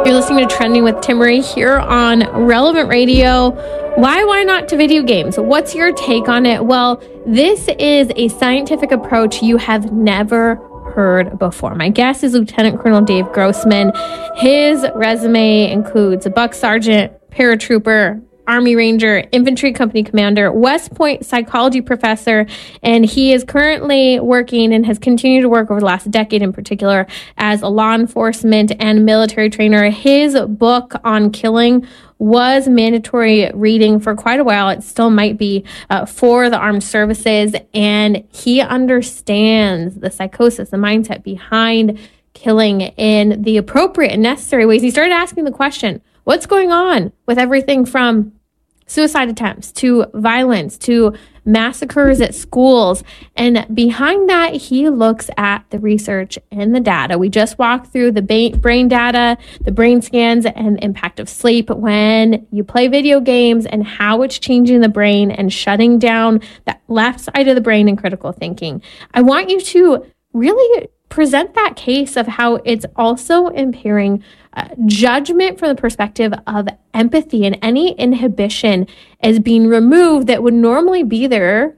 You're listening to Trending with Timmerie here on Relevant Radio. Why not to video games? What's your take on it? Well, this is a scientific approach you have never heard before. My guest is Lieutenant Colonel Dave Grossman. His resume includes a buck sergeant, paratrooper, Army Ranger, infantry company commander, West Point psychology professor, and he is currently working and has continued to work over the last decade in particular as a law enforcement and military trainer. His book on killing was mandatory reading for quite a while. It still might be for the armed services, and he understands the psychosis, the mindset behind killing in the appropriate and necessary ways. He started asking the question, what's going on with everything from suicide attempts to violence to massacres at schools? And behind that, he looks at the research and the data. We just walked through the brain data, the brain scans, and the impact of sleep when you play video games and how it's changing the brain and shutting down that left side of the brain in critical thinking. I want you to really present that case of how it's also impairing judgment from the perspective of empathy, and any inhibition is being removed that would normally be there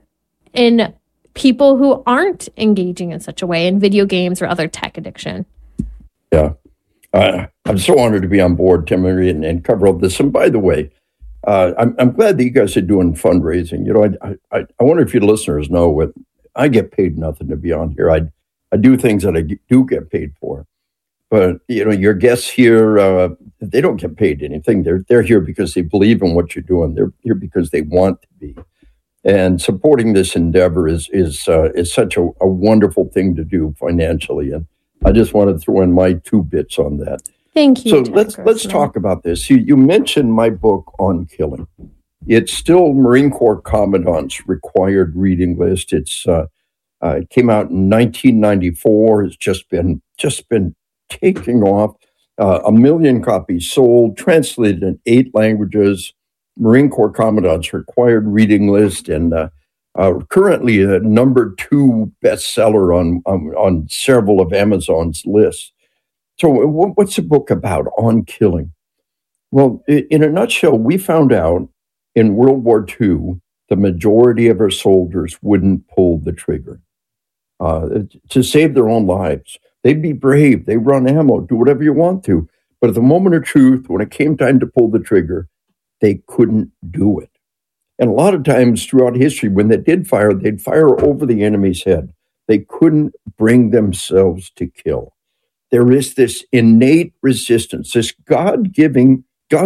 in people who aren't engaging in such a way in video games or other tech addiction. Yeah. I'm so honored to be on board, Timmerie, and cover all this. And by the way, I'm glad that you guys are doing fundraising. You know, I wonder if your listeners know what I get paid nothing to be on here. I do things that I do get paid for. But, you know, your guests here, they don't get paid anything. They're here because they believe in what you're doing. They're here because they want to be. And supporting this endeavor is such a wonderful thing to do financially. And I just want to throw in my 2 bits on that. Thank you. So let's talk about this. You mentioned my book on killing. It's still Marine Corps Commandant's required reading list. It came out in 1994. It's just been taking off. 1 million copies sold, translated in 8 languages. Marine Corps Commandant's required reading list, and currently a number 2 bestseller on several of Amazon's lists. So what's the book about on killing? Well, in a nutshell, we found out in World War II, the majority of our soldiers wouldn't pull the trigger to save their own lives. They'd be brave. They run ammo, do whatever you want to. But at the moment of truth, when it came time to pull the trigger, they couldn't do it. And a lot of times throughout history, when they did fire, they'd fire over the enemy's head. They couldn't bring themselves to kill. There is this innate resistance, this God-given,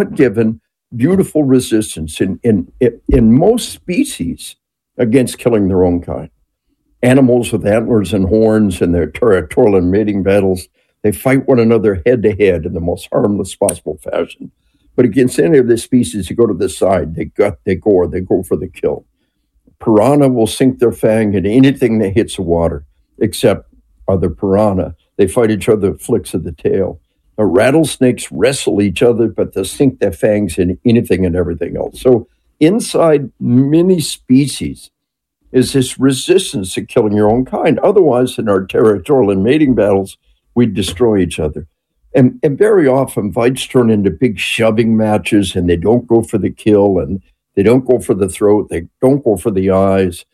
beautiful resistance in most species against killing their own kind. Animals with antlers and horns in their territorial and mating battles, they fight one another head to head in the most harmless possible fashion. But against any of the species, you go to the side, they gut, they gore, they go for the kill. Piranha will sink their fang in anything that hits the water, except other piranha. They fight each other with flicks of the tail. Rattlesnakes wrestle each other, but they'll sink their fangs in anything and everything else. So inside many species is this resistance to killing your own kind. Otherwise, in our territorial and mating battles, we'd destroy each other. And very often, fights turn into big shoving matches, and they don't go for the kill, and they don't go for the throat, they don't go for the eyes.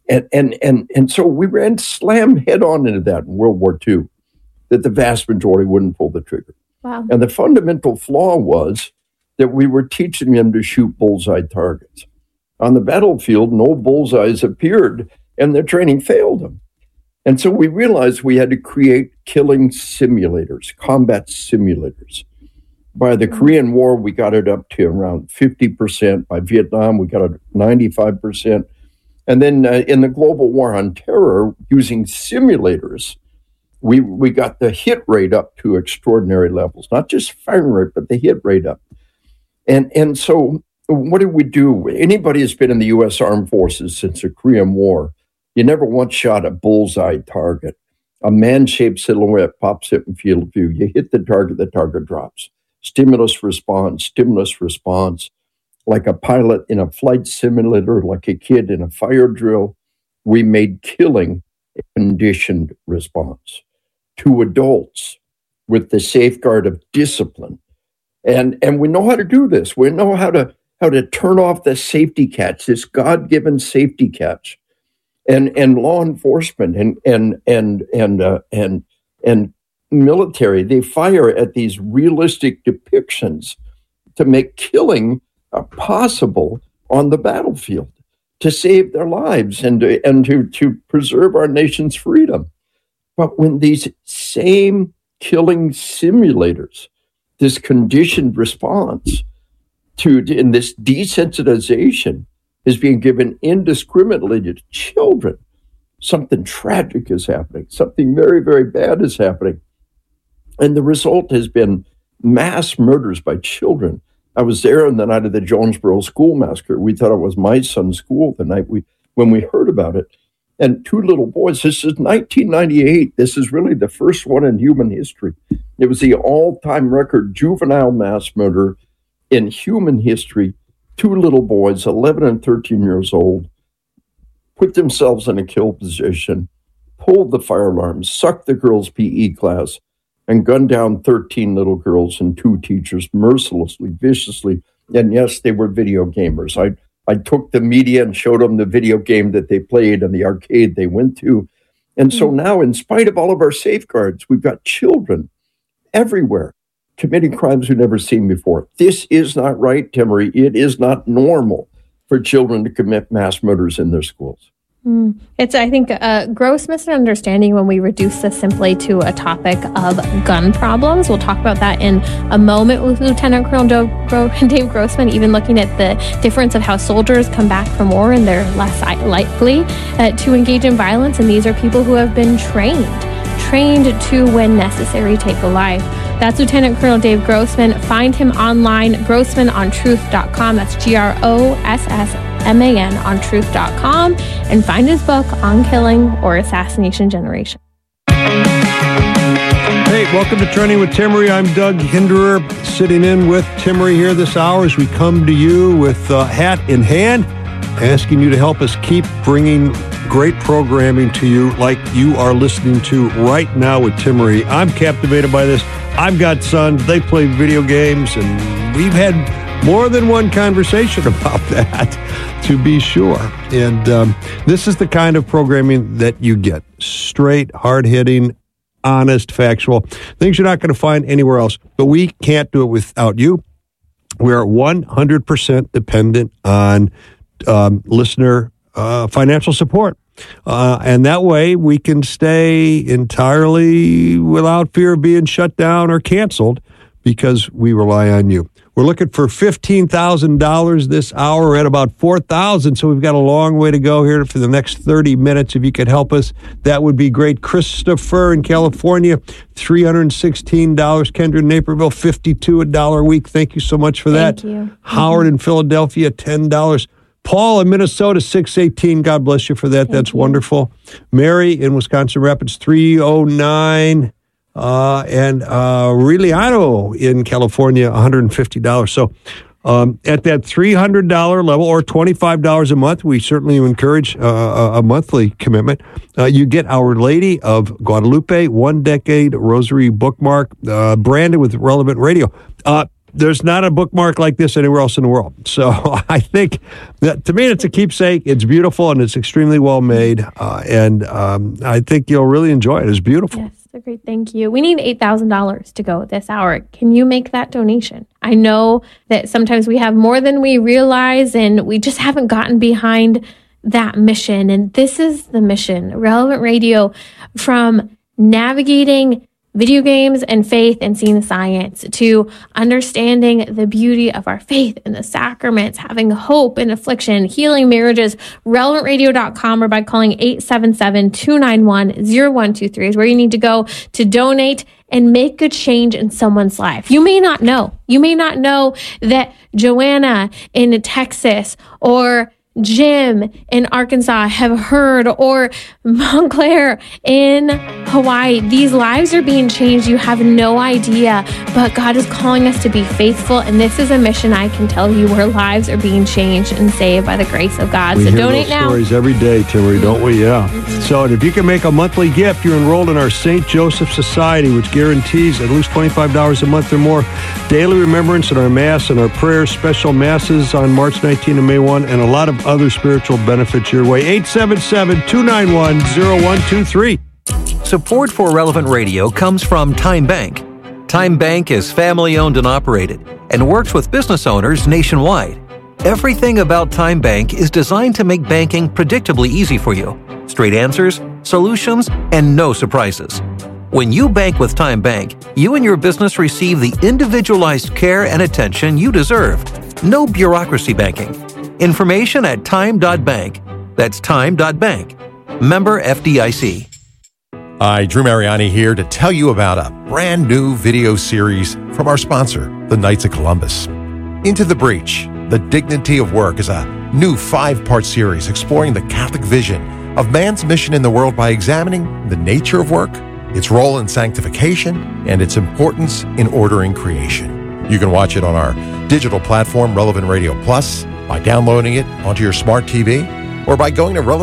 And so we ran slam head on into that in World War II, that the vast majority wouldn't pull the trigger. Wow. And the fundamental flaw was that we were teaching them to shoot bullseye targets. On the battlefield, no bullseyes appeared, and their training failed them. And so we realized we had to create killing simulators, combat simulators. By the Korean War, we got it up to around 50%. By Vietnam, we got it 95%. And then in the global war on terror, using simulators, we got the hit rate up to extraordinary levels, not just firing rate, but the hit rate up. And so what did we do? Anybody who's been in the U.S. Armed Forces since the Korean War, you never once shot a bullseye target. A man-shaped silhouette pops up in field of view. You hit the target drops. Stimulus response. Like a pilot in a flight simulator, like a kid in a fire drill, we made killing a conditioned response. To adults, with the safeguard of discipline, And we know how to do this. We know how to turn off the safety catch, this God-given safety catch. And law enforcement and military, they fire at these realistic depictions to make killing possible on the battlefield, to save their lives and to preserve our nation's freedom. But when these same killing simulators, this conditioned response in this desensitization is being given indiscriminately to children, something tragic is happening. Something very, very bad is happening. And the result has been mass murders by children. I was there on the night of the Jonesboro school massacre. We thought it was my son's school the night when we heard about it. And 2 little boys, this is 1998. This is really the first one in human history. It was the all-time record juvenile mass murder in human history. 2 little boys, 11 and 13 years old, put themselves in a kill position, pulled the fire alarm, sucked the girls' PE class, and gunned down 13 little girls and 2 teachers mercilessly, viciously. And yes, they were video gamers. I took the media and showed them the video game that they played and the arcade they went to. And so now, in spite of all of our safeguards, we've got children everywhere committing crimes we've never seen before. This is not right, Timmerie. It is not normal for children to commit mass murders in their schools. It's, I think, a gross misunderstanding when we reduce this simply to a topic of gun problems. We'll talk about that in a moment with Lieutenant Colonel Dave Grossman, even looking at the difference of how soldiers come back from war and they're less likely to engage in violence. And these are people who have been trained to, when necessary, take a life. That's Lieutenant Colonel Dave Grossman. Find him online, grossmanontruth.com. That's GROSSMAN on truth.com. And find his book, On Killing or Assassination Generation. Hey, welcome to Trending with Timmerie. I'm Doug Hinderer, sitting in with Timmerie here this hour as we come to you with hat in hand, asking you to help us keep bringing great programming to you like you are listening to right now with Timmerie. I'm captivated by this. I've got sons. They play video games, and we've had more than one conversation about that, to be sure. And this is the kind of programming that you get. Straight, hard-hitting, honest, factual. Things you're not going to find anywhere else. But we can't do it without you. We are 100% dependent on listener financial support. And that way we can stay entirely without fear of being shut down or canceled because we rely on you. We're looking for $15,000 this hour. We're at about $4,000, so we've got a long way to go here for the next 30 minutes. If you could help us, that would be great. Christopher in California, $316. Kendra in Naperville, $52 a week. Thank you so much for that. Thank you. Howard in Philadelphia, $10. Paul in Minnesota, $618. God bless you for that. That's wonderful. Mary in Wisconsin Rapids, $309. And Reliano in California, $150. So at that $300 level or $25 a month, we certainly encourage a monthly commitment. You get Our Lady of Guadalupe, 1 decade rosary bookmark, branded with Relevant Radio. There's not a bookmark like this anywhere else in the world. So I think that, to me, it's a keepsake. It's beautiful, and it's extremely well made. And I think you'll really enjoy it. It's beautiful. Yes, great. Thank you. We need $8,000 to go this hour. Can you make that donation? I know that sometimes we have more than we realize, and we just haven't gotten behind that mission. And this is the mission. Relevant Radio, from navigating video games and faith and seeing the science, to understanding the beauty of our faith and the sacraments, having hope in affliction, healing marriages. RelevantRadio.com, or by calling 877-291-0123 is where you need to go to donate and make a change in someone's life. You may not know. You may not know that Joanna in Texas, or Jim in Arkansas have heard, or Montclair in Hawaii. These lives are being changed. You have no idea, but God is calling us to be faithful. And this is a mission, I can tell you, where lives are being changed and saved by the grace of God. We so hear donate those now. Stories every day, Timmery, don't we? Yeah. So if you can make a monthly gift, you're enrolled in our St. Joseph Society, which guarantees at least $25 a month or more, daily remembrance in our Mass and our prayers, special Masses on March 19 and May 1, and a lot of other spiritual benefits your way. 877-291-0123. Support for Relevant Radio comes from Time Bank. Time Bank is family-owned and operated and works with business owners nationwide. Everything about Time Bank is designed to make banking predictably easy for you. Straight answers, solutions, and no surprises. When you bank with Time Bank, you and your business receive the individualized care and attention you deserve. No bureaucracy banking. Information at time.bank. That's time.bank. Member FDIC. Hi, Drew Mariani here to tell you about a brand new video series from our sponsor, the Knights of Columbus. Into the Breach, The Dignity of Work is a new 5-part series exploring the Catholic vision of man's mission in the world by examining the nature of work, its role in sanctification, and its importance in ordering creation. You can watch it on our digital platform, Relevant Radio Plus, by downloading it onto your smart TV, or by going to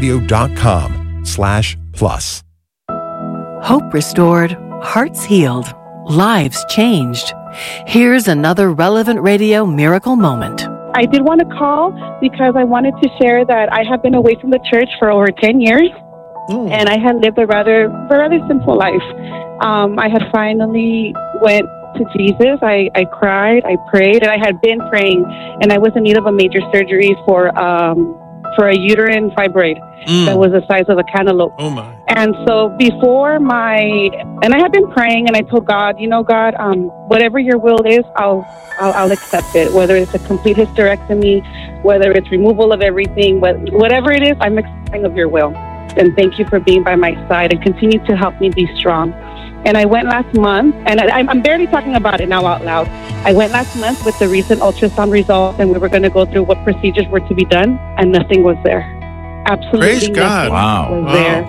relevantradio.com/plus. Hope restored, hearts healed, lives changed. Here's another Relevant Radio miracle moment. I did want to call because I wanted to share that I have been away from the church for over 10 years, and I had lived a rather simple life. I had finally went to Jesus. I cried, I prayed, and I had been praying, and I was in need of a major surgery for a uterine fibroid that was the size of a cantaloupe. Oh my! And so and I had been praying, and I told God, God, whatever your will is, I'll accept it. Whether it's a complete hysterectomy, whether it's removal of everything, whatever it is, I'm accepting of your will. And thank you for being by my side and continue to help me be strong. And I went last month, and I'm barely talking about it now out loud. I went last month with the recent ultrasound results, and we were going to go through what procedures were to be done, and nothing was there. Absolutely Praise God. nothing was there.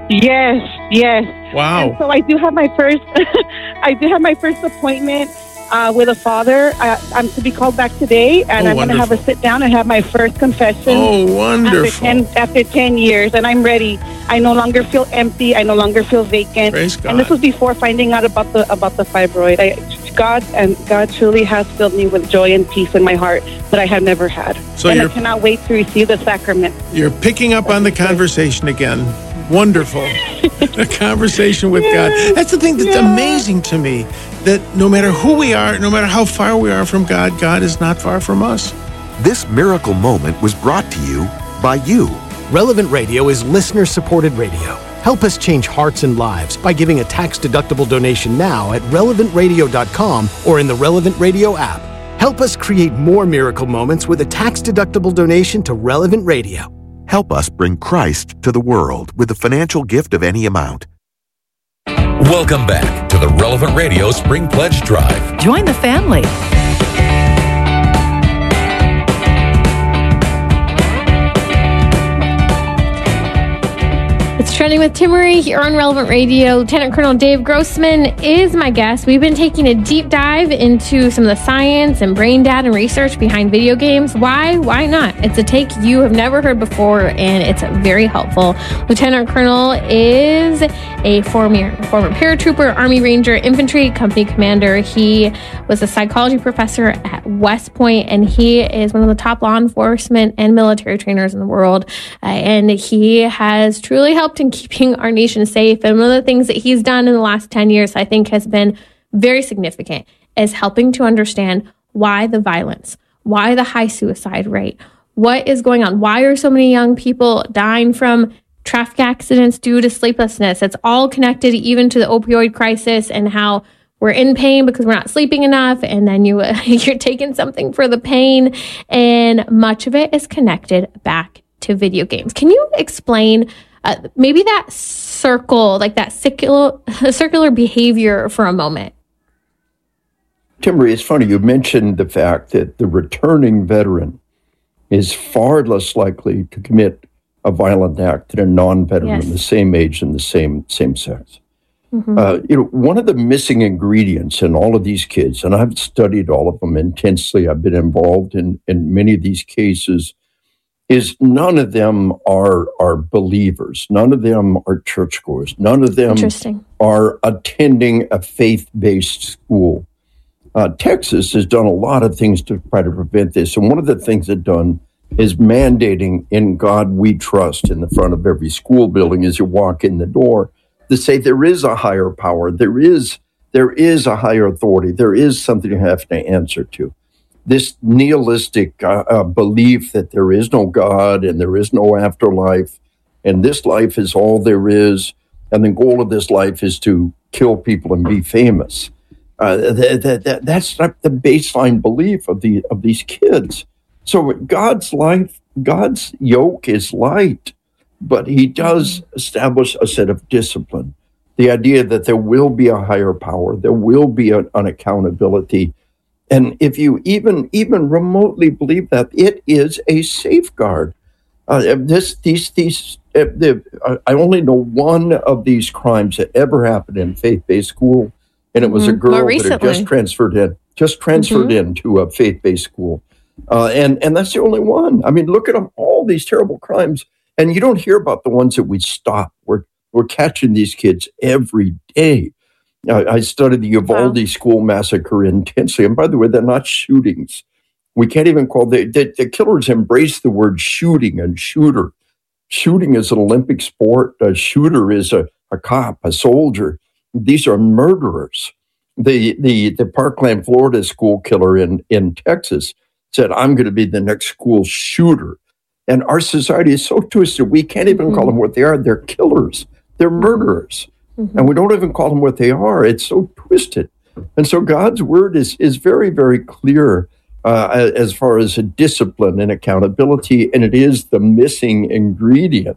Yes. Wow. And so I do have my first, appointment with a father. I'm to be called back today, and I'm going to have a sit down and have my first confession. Oh, wonderful. After 10 years, and I'm ready. I no longer feel empty. I no longer feel vacant. Praise God. And this was before finding out about the fibroid. God truly has filled me with joy and peace in my heart that I have never had. So I cannot wait to receive the sacrament. You're picking up on the conversation again. Wonderful. The conversation with God. That's the thing that's amazing to me, that no matter who we are, no matter how far we are from God, God is not far from us. This miracle moment was brought to you by you. Relevant Radio is listener-supported radio. Help us change hearts and lives by giving a tax-deductible donation now at relevantradio.com or in the Relevant Radio app. Help us create more miracle moments with a tax-deductible donation to Relevant Radio. Help us bring Christ to the world with a financial gift of any amount. Welcome back to the Relevant Radio Spring Pledge Drive. Join the family. It's Trending with Timmery here on Relevant Radio. Lieutenant Colonel Dave Grossman is my guest. We've been taking a deep dive into some of the science and brain data and research behind video games. Why? Why not? It's a take you have never heard before, and it's very helpful. Lieutenant Colonel is a former paratrooper, Army Ranger, infantry company commander. He was a psychology professor at West Point, and he is one of the top law enforcement and military trainers in the world. And he has truly helped in keeping our nation safe. And one of the things that he's done in the last 10 years, I think, has been very significant, is helping to understand why the violence, why the high suicide rate, what is going on, why are so many young people dying from traffic accidents due to sleeplessness. It's all connected even to the opioid crisis and how we're in pain because we're not sleeping enough, and then you're taking something for the pain, and much of it is connected back to video games. Can you explain maybe that circle, like that circular behavior for a moment? Timmery, it's funny, you mentioned the fact that the returning veteran is far less likely to commit a violent act than a non-veteran Yes. the same age and the same sex. Mm-hmm. One of the missing ingredients in all of these kids, and I've studied all of them intensely, I've been involved in many of these cases, is none of them are believers. None of them are churchgoers. None of them Interesting. are attending a faith-based school. Texas has done a lot of things to try to prevent this, and one of the things they've done is mandating "In God We Trust" in the front of every school building as you walk in the door, to say there is a higher power, there is a higher authority, there is something you have to answer to. This nihilistic belief that there is no God and there is no afterlife, and this life is all there is, and the goal of this life is to kill people and be famous. That's not the baseline belief of these kids. So God's yoke is light, but he does establish a set of discipline. The idea that there will be a higher power, there will be an accountability. And if you even remotely believe that, it is a safeguard. I only know one of these crimes that ever happened in faith-based school, and it was a girl that had just transferred into a faith-based school. And that's the only one. I mean, look at them, all these terrible crimes. And you don't hear about the ones that we stop. We're catching these kids every day. I studied the Uvalde school massacre intensely. And by the way, they're not shootings. We can't even call the killers embrace the word shooting and shooter. Shooting is an Olympic sport. A shooter is a cop, a soldier. These are murderers. The Parkland, Florida school killer in Texas said, "I'm going to be the next school shooter." And our society is so twisted, we can't even call them what they are. They're killers. They're murderers. And we don't even call them what they are. It's so twisted. And so God's word is very, very clear as far as a discipline and accountability. And it is the missing ingredient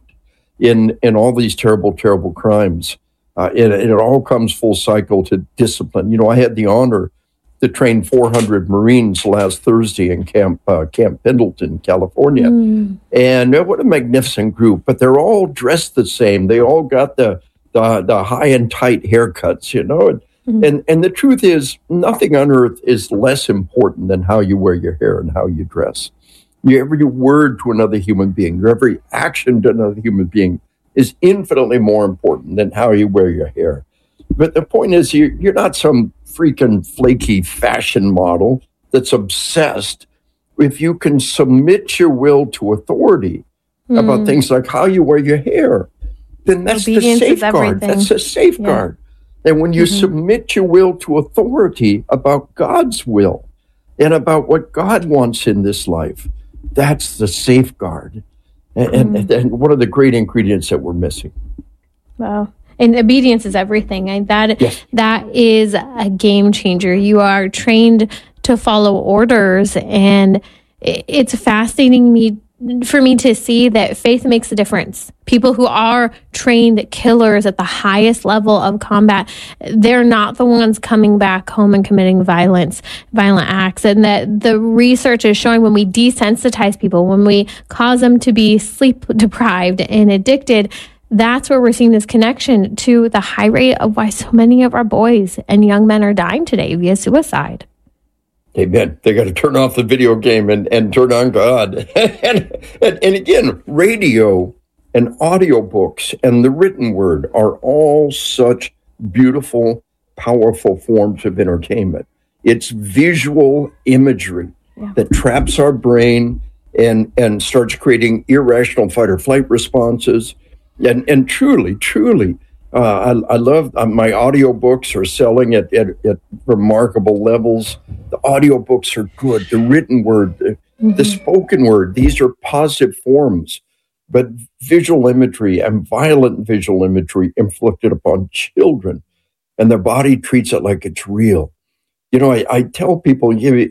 in all these terrible, terrible crimes. It all comes full cycle to discipline. You know, I had the honor to train 400 Marines last Thursday in Camp Pendleton, California. And what a magnificent group. But they're all dressed the same. They all got the high and tight haircuts, you know. And the truth is, nothing on earth is less important than how you wear your hair and how you dress. Your every word to another human being, your every action to another human being is infinitely more important than how you wear your hair. But the point is, you're not some freaking flaky fashion model that's obsessed. If you can submit your will to authority about things like how you wear your hair, then that's Obedience the is safeguard. everything. That's a safeguard. Yeah. And when you submit your will to authority about God's will and about what God wants in this life, that's the safeguard. And one of the great ingredients that we're missing. Wow. And obedience is everything. And that is a game changer. You are trained to follow orders. And it's fascinating for me to see that faith makes a difference. People who are trained killers at the highest level of combat, they're not the ones coming back home and committing violent acts. And that the research is showing when we desensitize people, when we cause them to be sleep deprived and addicted, that's where we're seeing this connection to the high rate of why so many of our boys and young men are dying today via suicide. Amen. They got to turn off the video game and turn on God. and again, radio and audiobooks and the written word are all such beautiful, powerful forms of entertainment. It's visual imagery that traps our brain and starts creating irrational fight or flight responses. And truly, I love my audiobooks are selling at remarkable levels. The audiobooks are good. The written word, the spoken word, these are positive forms. But visual imagery and violent visual imagery inflicted upon children, and their body treats it like it's real. You know, I tell people, you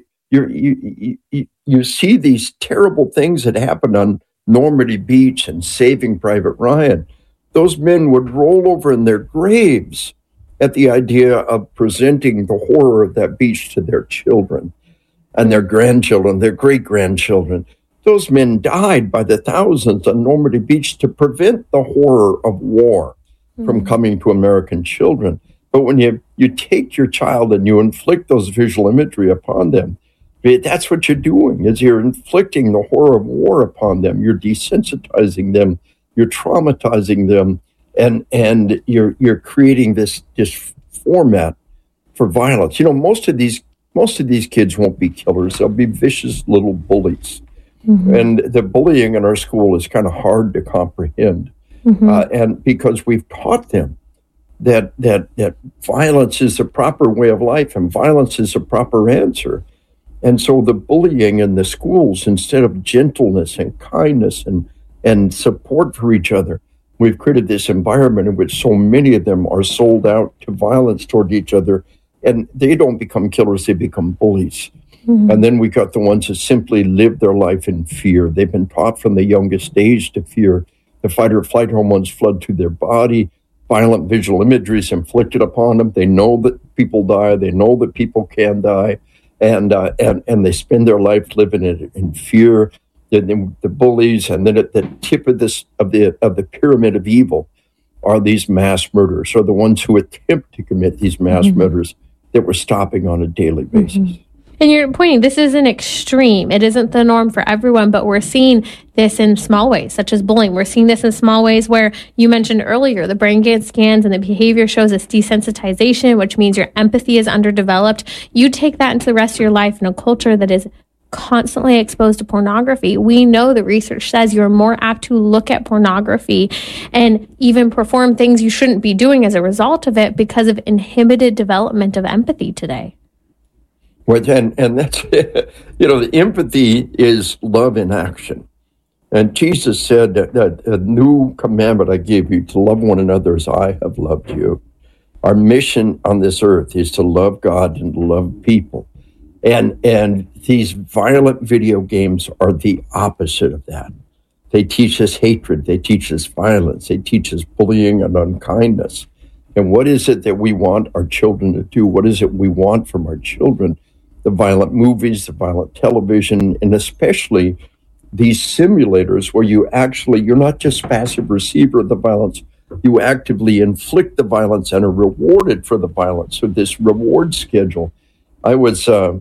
see these terrible things that happened on Normandy Beach and Saving Private Ryan. Those men would roll over in their graves at the idea of presenting the horror of that beach to their children and their grandchildren, their great-grandchildren. Those men died by the thousands on Normandy Beach to prevent the horror of war from coming to American children. But when you take your child and you inflict those visual imagery upon them, that's what you're doing, is you're inflicting the horror of war upon them. You're desensitizing them, you're traumatizing them, and you're creating this format for violence. You know, most of these kids won't be killers. They'll be vicious little bullies. And the bullying in our school is kind of hard to comprehend. And because we've taught them that violence is the proper way of life and violence is the proper answer. And so the bullying in the schools, instead of gentleness and kindness and support for each other, we've created this environment in which so many of them are sold out to violence toward each other. And they don't become killers, they become bullies. And then we got the ones that simply live their life in fear. They've been taught from the youngest age to fear. The fight or flight hormones flood through their body. Violent visual imagery is inflicted upon them. They know that people die. They know that people can die. And they spend their life living in fear. The bullies, and then at the tip of the pyramid of evil are these mass murderers, or the ones who attempt to commit these mass murders that we're stopping on a daily basis. And you're pointing, this is an extreme. It isn't the norm for everyone, but we're seeing this in small ways, such as bullying. We're seeing this in small ways where you mentioned earlier, the brain scans and the behavior shows this desensitization, which means your empathy is underdeveloped. You take that into the rest of your life in a culture that is constantly exposed to pornography. We know the research says you're more apt to look at pornography and even perform things you shouldn't be doing as a result of it because of inhibited development of empathy today. Well, and that's, the empathy is love in action. And Jesus said that a new commandment I give you, to love one another as I have loved you. Our mission on this earth is to love God and to love people. And these violent video games are the opposite of that. They teach us hatred. They teach us violence. They teach us bullying and unkindness. And what is it that we want our children to do? What is it we want from our children? The violent movies, the violent television, and especially these simulators where you're not just passive receiver of the violence, you actively inflict the violence and are rewarded for the violence. So this reward schedule. I was a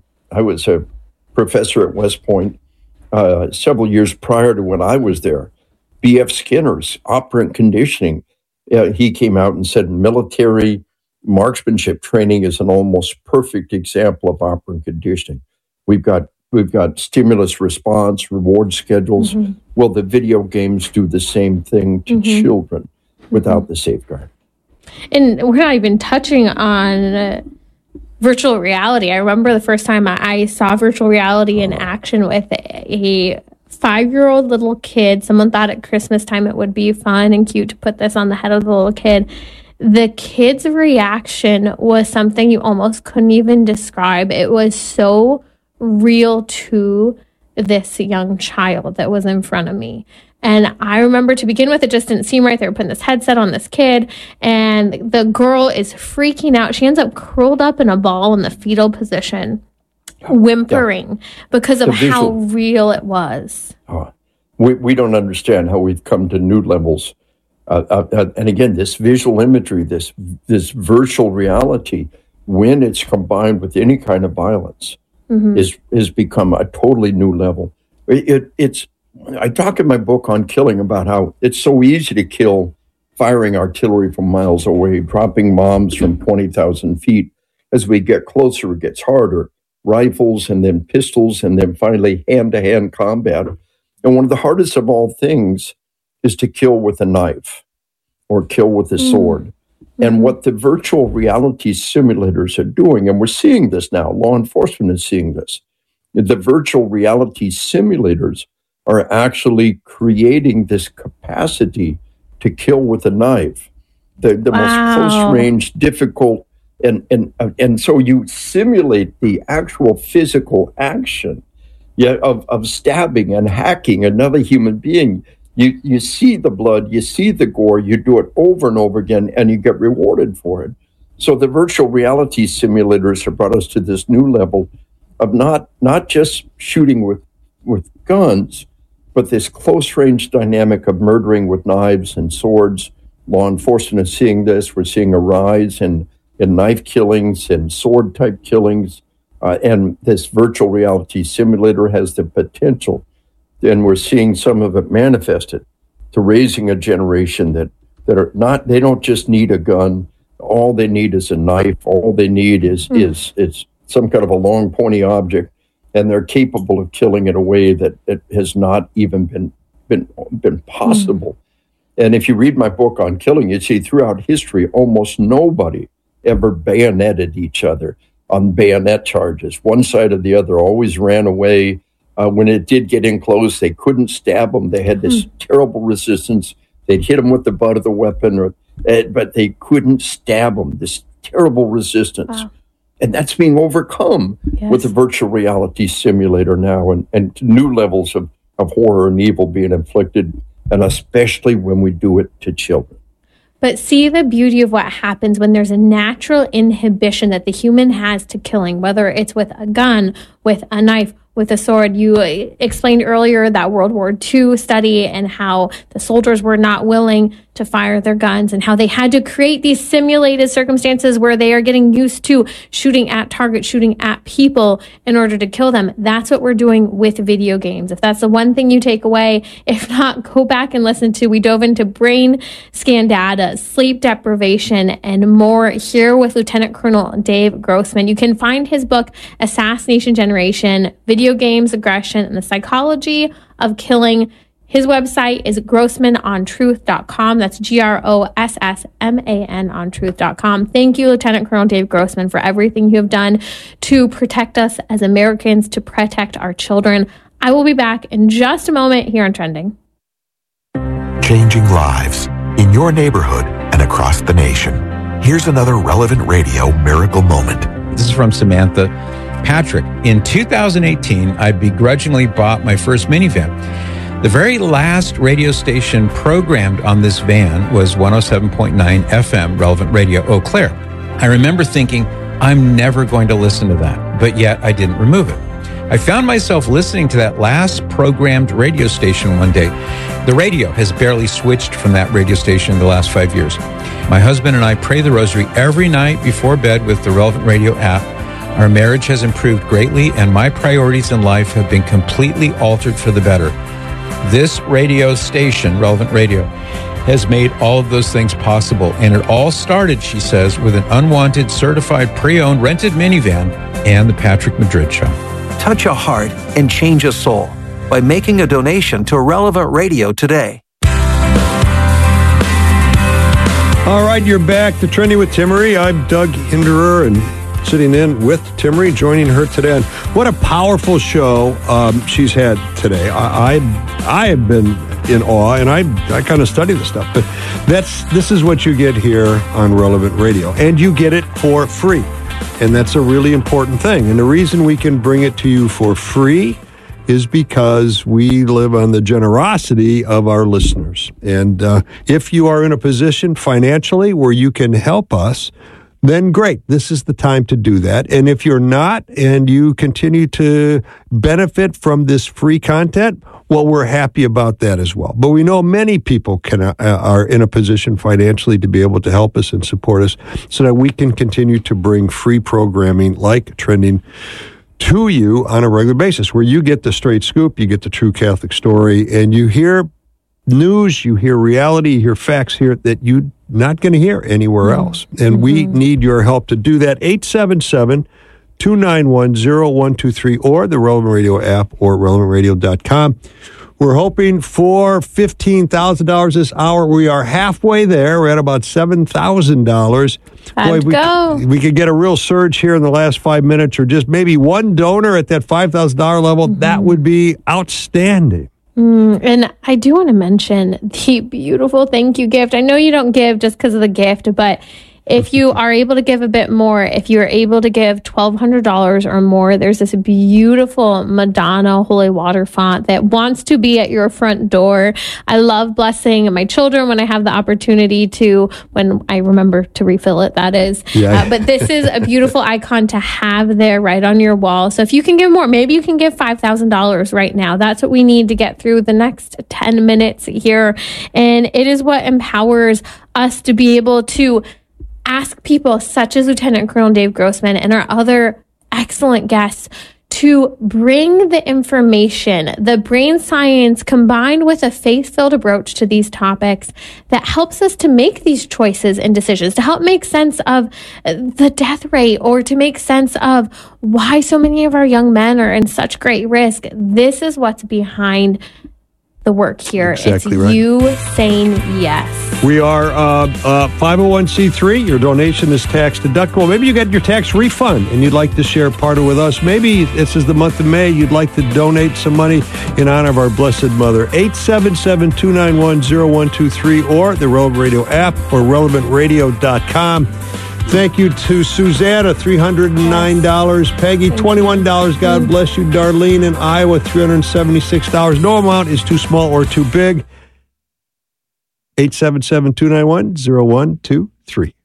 professor at West Point several years prior to when I was there. B.F. Skinner's operant conditioning. He came out and said military marksmanship training is an almost perfect example of operant conditioning. We've got stimulus response, reward schedules. Well, the video games do the same thing to children without the safeguard. And we're not even touching on virtual reality. I remember the first time I saw virtual reality in action with a 5-year-old little kid. Someone thought at Christmas time it would be fun and cute to put this on the head of the little kid. The kid's reaction was something you almost couldn't even describe. It was so real to this young child that was in front of me. And I remember to begin with, it just didn't seem right. They were putting this headset on this kid, and the girl is freaking out. She ends up curled up in a ball in the fetal position, whimpering because of how real it was. We don't understand how we've come to new levels. And again, this visual imagery, this virtual reality, when it's combined with any kind of violence, is become a totally new level. I talk in my book on killing about how it's so easy to kill firing artillery from miles away, dropping bombs from 20,000 feet. As we get closer, it gets harder. Rifles and then pistols and then finally hand-to-hand combat. And one of the hardest of all things is to kill with a knife or kill with a sword. And what the virtual reality simulators are doing, and we're seeing this now, law enforcement is seeing this, the virtual reality simulators are actually creating this capacity to kill with a knife. The most close-range, difficult, and so you simulate the actual physical action of stabbing and hacking another human being. You see the blood, you see the gore, you do it over and over again, and you get rewarded for it. So the virtual reality simulators have brought us to this new level of not just shooting with guns, But this close-range dynamic of murdering with knives and swords, law enforcement is seeing this. We're seeing a rise in knife killings and sword-type killings. And this virtual reality simulator has the potential, and we're seeing some of it manifested, to raising a generation that are not, they don't just need a gun. All they need is a knife. All they need is some kind of a long, pointy object, and they're capable of killing in a way that it has not even been possible. And if you read my book on killing, you see throughout history, almost nobody ever bayoneted each other on bayonet charges. One side or the other always ran away. When it did get in close, they couldn't stab them. They had this terrible resistance. They'd hit them with the butt of the weapon, but they couldn't stab them. This terrible resistance. Wow. And that's being overcome with the virtual reality simulator now, and new levels of horror and evil being inflicted, and especially when we do it to children. But see the beauty of what happens when there's a natural inhibition that the human has to killing, whether it's with a gun, with a knife, with a sword. You explained earlier that World War II study and how the soldiers were not willing to fire their guns and how they had to create these simulated circumstances where they are getting used to shooting at targets, shooting at people in order to kill them. That's what we're doing with video games. If that's the one thing you take away, if not, go back and listen to, we dove into brain scan data, sleep deprivation, and more here with Lieutenant Colonel Dave Grossman. You can find his book, Assassination Generation, Video Games, Aggression, and the Psychology of Killing. His website is GrossmanOnTruth.com. That's GROSSMAN on truth.com. Thank you, Lieutenant Colonel Dave Grossman, for everything you have done to protect us as Americans, to protect our children. I will be back in just a moment here on Trending. Changing lives in your neighborhood and across the nation. Here's another Relevant Radio miracle moment. This is from Samantha Patrick. In 2018, I begrudgingly bought my first minivan. The very last radio station programmed on this van was 107.9 FM, Relevant Radio Eau Claire. I remember thinking, I'm never going to listen to that, but yet I didn't remove it. I found myself listening to that last programmed radio station one day. The radio has barely switched from that radio station in the last 5 years. My husband and I pray the rosary every night before bed with the Relevant Radio app. Our marriage has improved greatly, and my priorities in life have been completely altered for the better. This radio station, Relevant Radio, has made all of those things possible. And it all started, she says, with an unwanted, certified, pre-owned, rented minivan and the Patrick Madrid Show. Touch a heart and change a soul by making a donation to Relevant Radio today. All right, you're back to Trending with Timmerie. I'm Doug Hinderer, and sitting in with Timmerie, joining her today. And what a powerful show she's had today. I have been in awe, and I kind of study this stuff. But this is what you get here on Relevant Radio, and you get it for free. And that's a really important thing. And the reason we can bring it to you for free is because we live on the generosity of our listeners. And if you are in a position financially where you can help us, then great. This is the time to do that. And if you're not, and you continue to benefit from this free content, well, we're happy about that as well. But we know many people are in a position financially to be able to help us and support us so that we can continue to bring free programming like Trending to you on a regular basis, where you get the straight scoop, you get the true Catholic story, and you hear news, you hear reality, you hear facts here that you're not going to hear anywhere else. And we need your help to do that. 877-291-0123 or the Relevant Radio app or relevantradio.com. We're hoping for $15,000 this hour. We are halfway there. We're at about $7,000. Boy, we could get a real surge here in the last 5 minutes, or just maybe one donor at that $5,000 level. That would be outstanding. And I do want to mention the beautiful thank you gift. I know you don't give just because of the gift, but If you are able to give a bit more, if you're able to give $1,200 or more, there's this beautiful Madonna holy water font that wants to be at your front door. I love blessing my children when I have the opportunity to, when I remember to refill it, that is. Yeah. But this is a beautiful icon to have there right on your wall. So if you can give more, maybe you can give $5,000 right now. That's what we need to get through the next 10 minutes here. And it is what empowers us to be able to ask people such as Lieutenant Colonel Dave Grossman and our other excellent guests to bring the information, the brain science combined with a faith-filled approach to these topics that helps us to make these choices and decisions, to help make sense of the death rate or to make sense of why so many of our young men are in such great risk. This is what's behind the work here. Exactly it's right. you saying yes. We are 501c3. Your donation is tax deductible. Maybe you got your tax refund and you'd like to share part of it with us. Maybe this is the month of May. You'd like to donate some money in honor of our Blessed Mother. 877-291-0123 or the Relevant Radio app or relevantradio.com. Thank you to Susanna, $309. Peggy, $21. God bless you. Darlene in Iowa, $376. No amount is too small or too big. 877-291-0123.